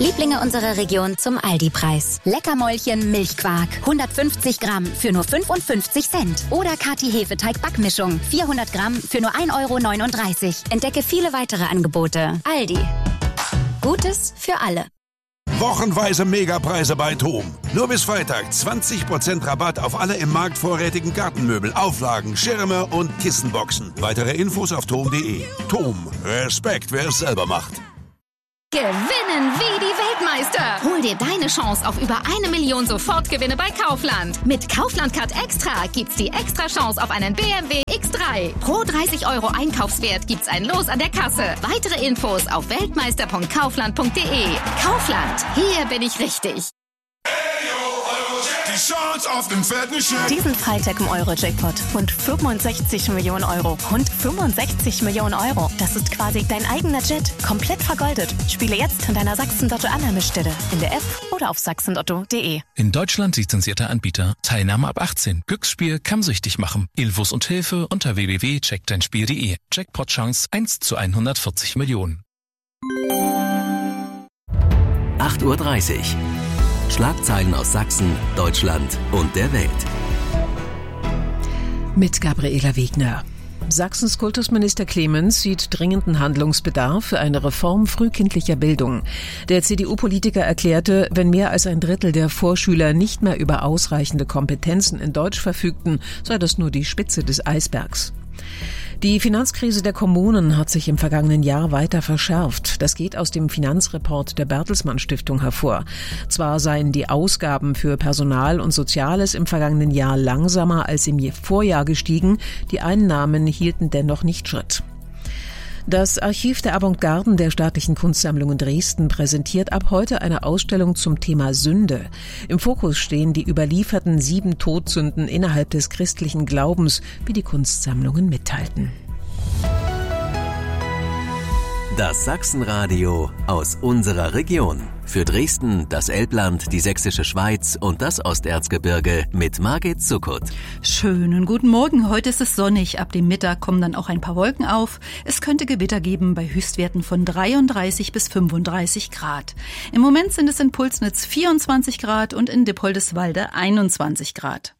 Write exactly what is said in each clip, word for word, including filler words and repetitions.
Lieblinge unserer Region zum Aldi-Preis. Leckermäulchen Milchquark, hundertfünfzig Gramm für nur fünfundfünfzig Cent. Oder Kati Hefeteig-Backmischung, vierhundert Gramm für nur ein Euro neununddreißig. Entdecke viele weitere Angebote. Aldi. Gutes für alle. Wochenweise Megapreise bei TOM. Nur bis Freitag zwanzig Prozent Rabatt auf alle im Markt vorrätigen Gartenmöbel, Auflagen, Schirme und Kissenboxen. Weitere Infos auf tom punkt de. TOM. Respekt, wer es selber macht. Gewinnen wie die Weltmeister. Hol dir deine Chance auf über eine Million Sofortgewinne bei Kaufland. Mit Kaufland Card Extra gibt's die extra Chance auf einen B M W X drei. Pro dreißig Euro Einkaufswert gibt's ein Los an der Kasse. Weitere Infos auf weltmeister punkt kaufland punkt de. Kaufland, hier bin ich richtig. Die Chance auf den fetten Scheck. Diesen Freitag im Euro-Jackpot. Rund fünfundsechzig Millionen Euro. Rund fünfundsechzig Millionen Euro. Das ist quasi dein eigener Jet. Komplett vergoldet. Spiele jetzt in deiner Sachsen-Lotto-Annahmestelle. In der App oder auf sachsen lotto punkt de. In Deutschland lizenzierter Anbieter. Teilnahme ab achtzehn. Glücksspiel kann süchtig machen. Infos und Hilfe unter w w w punkt check dein spiel punkt de. Jackpot-Chance eins zu hundertvierzig Millionen. acht Uhr dreißig. Schlagzeilen aus Sachsen, Deutschland und der Welt. Mit Gabriela Wegner. Sachsens Kultusminister Clemens sieht dringenden Handlungsbedarf für eine Reform frühkindlicher Bildung. Der C D U-Politiker erklärte, wenn mehr als ein Drittel der Vorschüler nicht mehr über ausreichende Kompetenzen in Deutsch verfügten, sei das nur die Spitze des Eisbergs. Die Finanzkrise der Kommunen hat sich im vergangenen Jahr weiter verschärft. Das geht aus dem Finanzreport der Bertelsmann Stiftung hervor. Zwar seien die Ausgaben für Personal und Soziales im vergangenen Jahr langsamer als im Vorjahr gestiegen, die Einnahmen hielten dennoch nicht Schritt. Das Archiv der Avantgarden der Staatlichen Kunstsammlung Dresden präsentiert ab heute eine Ausstellung zum Thema Sünde. Im Fokus stehen die überlieferten sieben Todsünden innerhalb des christlichen Glaubens, wie die Kunstsammlungen mitteilten. Das Sachsenradio aus unserer Region. Für Dresden, das Elbland, die Sächsische Schweiz und das Osterzgebirge mit Margit Zuckert. Schönen guten Morgen. Heute ist es sonnig. Ab dem Mittag kommen dann auch ein paar Wolken auf. Es könnte Gewitter geben bei Höchstwerten von dreiunddreißig bis fünfunddreißig Grad. Im Moment sind es in Pulsnitz vierundzwanzig Grad und in Dippoldiswalde einundzwanzig Grad.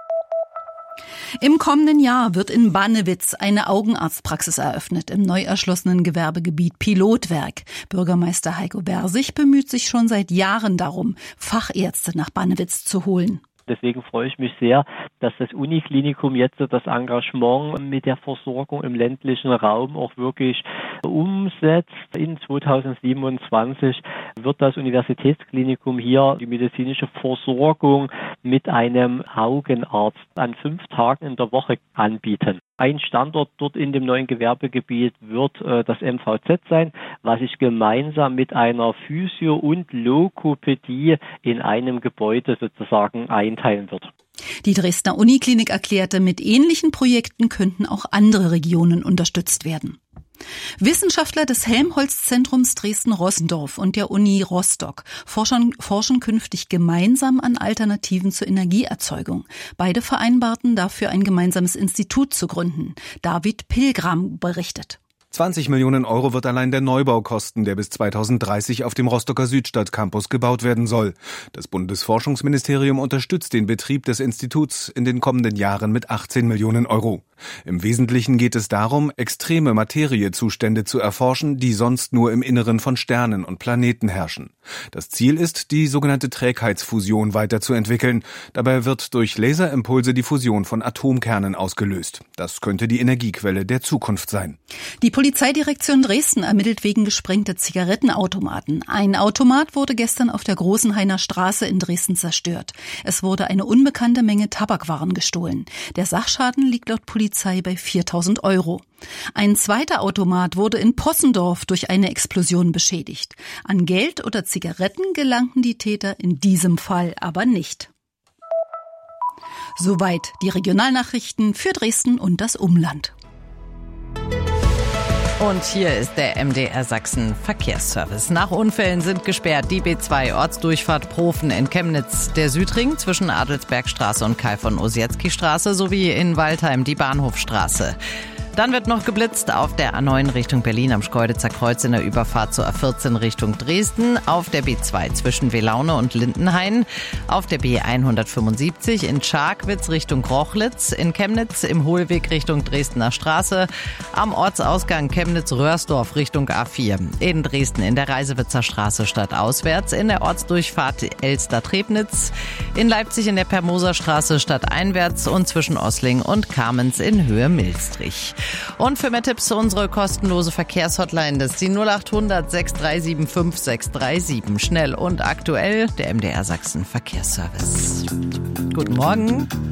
Im kommenden Jahr wird in Bannewitz eine Augenarztpraxis eröffnet im neu erschlossenen Gewerbegebiet Pilotwerk. Bürgermeister Heiko Bersig bemüht sich schon seit Jahren darum, Fachärzte nach Bannewitz zu holen. Deswegen freue ich mich sehr, dass das Uniklinikum jetzt das Engagement mit der Versorgung im ländlichen Raum auch wirklich umsetzt. In zweitausendsiebenundzwanzig wird das Universitätsklinikum hier die medizinische Versorgung mit einem Augenarzt an fünf Tagen in der Woche anbieten. Ein Standort dort in dem neuen Gewerbegebiet wird äh, das M V Z sein, was sich gemeinsam mit einer Physio- und Logopädie in einem Gebäude sozusagen einteilen wird. Die Dresdner Uniklinik erklärte, mit ähnlichen Projekten könnten auch andere Regionen unterstützt werden. Wissenschaftler des Helmholtz-Zentrums Dresden-Rossendorf und der Uni Rostock forschen, forschen künftig gemeinsam an Alternativen zur Energieerzeugung. Beide vereinbarten dafür, ein gemeinsames Institut zu gründen. David Pilgram berichtet. zwanzig Millionen Euro wird allein der Neubau kosten, der bis zweitausenddreißig auf dem Rostocker Südstadtcampus gebaut werden soll. Das Bundesforschungsministerium unterstützt den Betrieb des Instituts in den kommenden Jahren mit achtzehn Millionen Euro. Im Wesentlichen geht es darum, extreme Materiezustände zu erforschen, die sonst nur im Inneren von Sternen und Planeten herrschen. Das Ziel ist, die sogenannte Trägheitsfusion weiterzuentwickeln. Dabei wird durch Laserimpulse die Fusion von Atomkernen ausgelöst. Das könnte die Energiequelle der Zukunft sein. Die Polizeidirektion Dresden ermittelt wegen gesprengter Zigarettenautomaten. Ein Automat wurde gestern auf der Großenhainer Straße in Dresden zerstört. Es wurde eine unbekannte Menge Tabakwaren gestohlen. Der Sachschaden liegt laut Polizei bei viertausend Euro. Ein zweiter Automat wurde in Possendorf durch eine Explosion beschädigt. An Geld oder Zigaretten gelangten die Täter in diesem Fall aber nicht. Soweit die Regionalnachrichten für Dresden und das Umland. Und hier ist der M D R Sachsen Verkehrsservice. Nach Unfällen sind gesperrt die B zwei Ortsdurchfahrt Profen in Chemnitz, der Südring zwischen Adelsbergstraße und Kai von Ossietzky Straße sowie in Waldheim die Bahnhofstraße. Dann wird noch geblitzt auf der A neun Richtung Berlin am Schkeuditzer Kreuz in der Überfahrt zur A vierzehn Richtung Dresden, auf der B zwei zwischen Welaune und Lindenhain, auf der B hundertfünfundsiebzig in Scharkwitz Richtung Grochlitz, in Chemnitz im Hohlweg Richtung Dresdner Straße, am Ortsausgang Chemnitz-Röhrsdorf Richtung A vier, in Dresden in der Reisewitzer Straße stadtauswärts, in der Ortsdurchfahrt Elster-Trebnitz, in Leipzig in der Permoser Straße stadteinwärts und zwischen Ossling und Kamenz in Höhe Milstrich. Und für mehr Tipps unsere kostenlose Verkehrshotline, das ist die null acht hundert sechs drei sieben fünf sechs drei sieben. Schnell und aktuell der M D R Sachsen Verkehrsservice. Guten Morgen.